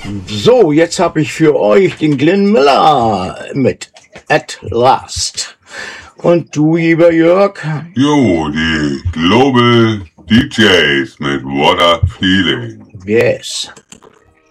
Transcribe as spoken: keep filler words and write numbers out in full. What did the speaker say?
So, jetzt habe ich für euch den Glenn Miller mit At Last. Und du, lieber Jörg? Jo, die Global D Js mit What a Feeling. Yes.